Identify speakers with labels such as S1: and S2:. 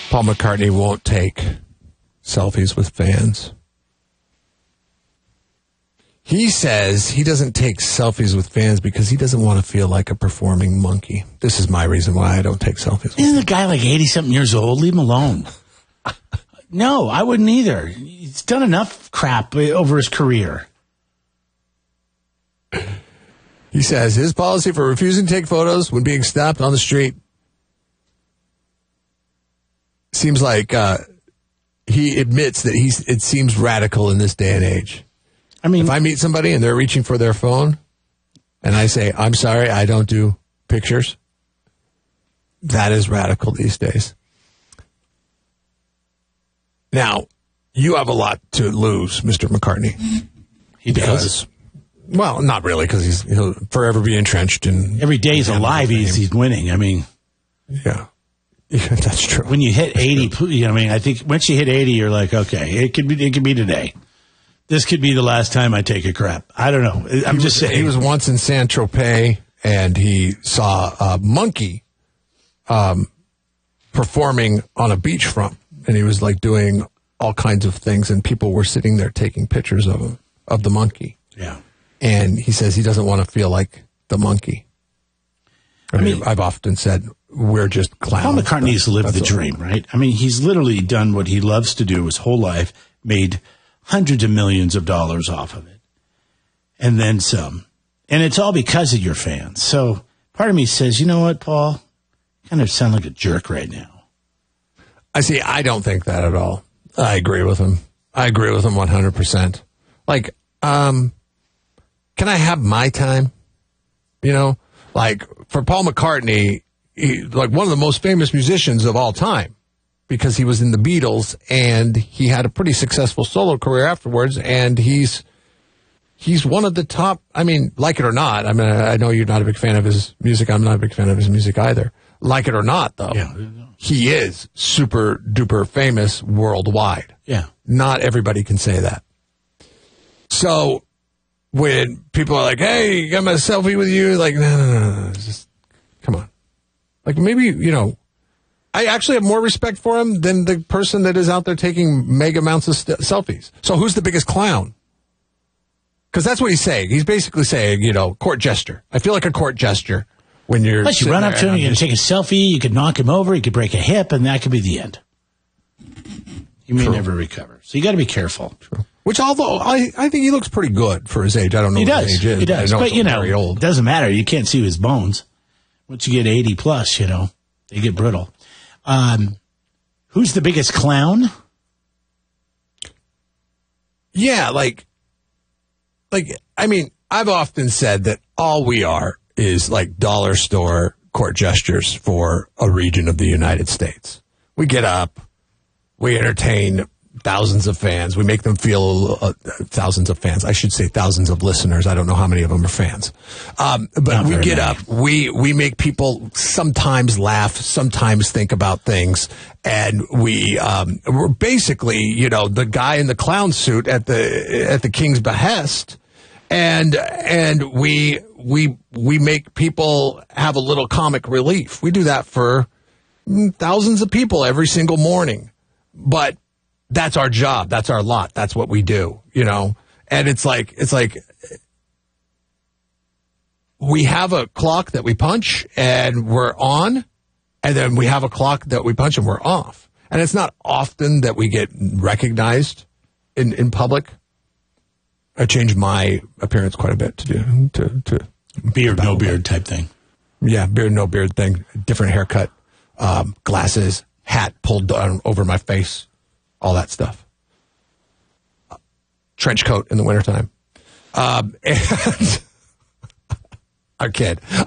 S1: Paul McCartney won't take selfies with fans. He says he doesn't take selfies with fans because he doesn't want to feel like a performing monkey. This is my reason why I don't take selfies.
S2: Isn't the guy like 80-something years old? Leave him alone. No, I wouldn't either. He's done enough crap over his career.
S1: He says his policy for refusing to take photos when being stopped on the street seems like he admits that it seems radical in this day and age.
S2: I mean,
S1: if I meet somebody and they're reaching for their phone and I say, I'm sorry, I don't do pictures, that is radical these days. Now, you have a lot to lose, Mr. McCartney.
S2: He does.
S1: Well, not really, because he'll forever be entrenched in...
S2: Every day he's alive, he's winning. I mean...
S1: Yeah, that's true.
S2: When you hit 80, I think once you hit 80, you're like, okay, it could be today. This could be the last time I take a crap. I don't know. I'm just saying.
S1: He was once in Saint-Tropez, and he saw a monkey performing on a beachfront, and he was like doing all kinds of things, and people were sitting there taking pictures of him, of the monkey.
S2: Yeah.
S1: And he says he doesn't want to feel like the monkey. I mean, I've often said we're just clowns.
S2: Paul McCartney's lived the dream, right? I mean, he's literally done what he loves to do his whole life, made hundreds of millions of dollars off of it, and then some. And it's all because of your fans. So part of me says, you know what, Paul? You kind of sound like a jerk right now.
S1: I don't think that at all. I agree with him. I agree with him 100%. Like, can I have my time? Like for Paul McCartney, like one of the most famous musicians of all time, because he was in the Beatles and he had a pretty successful solo career afterwards, and he's one of the top. I mean, like it or not. I mean, I know you're not a big fan of his music. I'm not a big fan of his music either. Like it or not, though, he is super duper famous worldwide.
S2: Yeah,
S1: not everybody can say that. So when people are like, "Hey, got my selfie with you," like, no, just come on. Like maybe I actually have more respect for him than the person that is out there taking mega amounts of selfies. So who's the biggest clown? Because that's what he's saying. He's basically saying, court gesture. I feel like a court gesture when you're.
S2: Plus, you run up to him, you're going to take a selfie, you could knock him over, you could break a hip, and that could be the end. You may never recover. So you got to be careful.
S1: True. Which, although I think he looks pretty good for his age. I don't know what his age is.
S2: He does. But,
S1: very old.
S2: It doesn't matter. You can't see his bones. Once you get 80 plus, they get brittle. Who's the biggest clown?
S1: Yeah, I mean, I've often said that all we are is like dollar store court gestures for a region of the United States. We get up, we entertain thousands of fans, we make them feel thousands of fans. I should say thousands of listeners. I don't know how many of them are fans. But we get up, we make people sometimes laugh, sometimes think about things, and we're basically, the guy in the clown suit at the king's behest, and we make people have a little comic relief. We do that for thousands of people every single morning. But that's our job. That's our lot. That's what we do, And it's like we have a clock that we punch and we're on, and then we have a clock that we punch and we're off. And it's not often that we get recognized in public. I changed my appearance quite a bit to
S2: beard, no beard type thing.
S1: Yeah, beard, no beard thing. Different haircut, glasses, hat pulled down over my face. All that stuff. Trench coat in the wintertime. And I kid.